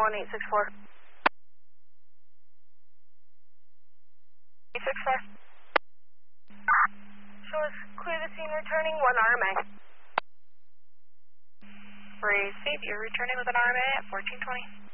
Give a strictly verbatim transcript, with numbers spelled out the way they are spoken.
one eight six four. eight six four. Show us clear the scene returning one R M A. Receive, you're returning with an R M A at fourteen twenty.